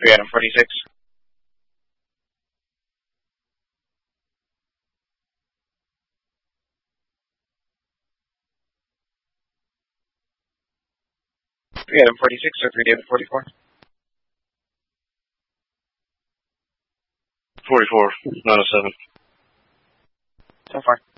3 Adam 46. 3 Adam 46 or 3 David 44. 44, 907. So far.